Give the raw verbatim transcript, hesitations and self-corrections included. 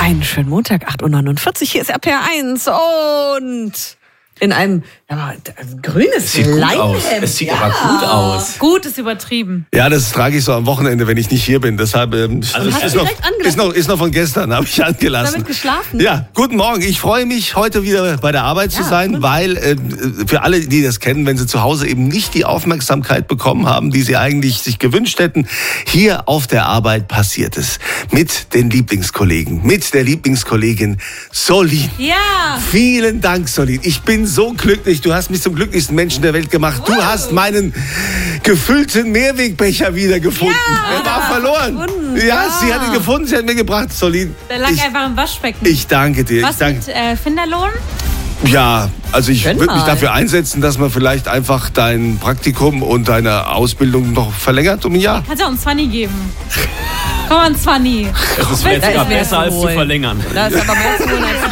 Einen schönen Montag, acht Uhr neunundvierzig, hier ist R P R eins und in einem ja, grünes Leinenhemd. Es sieht aber gut aus. Gut ist übertrieben. Ja, das trage ich so am Wochenende, wenn ich nicht hier bin. Deshalb ähm, Also ist, hast noch, direkt angelassen? ist, noch, ist noch von gestern, habe ich angelassen. Damit geschlafen? Ja, guten Morgen. Ich freue mich, heute wieder bei der Arbeit Ja, zu sein, gut. weil äh, für alle, die das kennen, wenn sie zu Hause eben nicht die Aufmerksamkeit bekommen haben, die sie eigentlich sich gewünscht hätten, hier auf der Arbeit passiert es. Mit den Lieblingskollegen, mit der Lieblingskollegin Solin. Ja. Vielen Dank, Solin. Ich bin so glücklich. Du hast mich zum glücklichsten Menschen der Welt gemacht. Du hast meinen gefüllten Mehrwegbecher wiedergefunden. Ja, Er war verloren. gefunden. Ja, sie hat ihn gefunden. Sie hat mir gebracht, Solin. Der lag ich, einfach im Waschbecken. ich danke dir. Was ich danke. mit äh, Finderlohn? Ja, also ich Gönn würde mich mal. dafür einsetzen, dass man vielleicht einfach dein Praktikum und deine Ausbildung noch verlängert um ein Jahr. Kannst du auch einen Zwanni geben. Komm mal, einen Zwanni. Das wäre Da sogar ist mehr besser zu als zu holen. verlängern. Da ist aber mehr zu holen als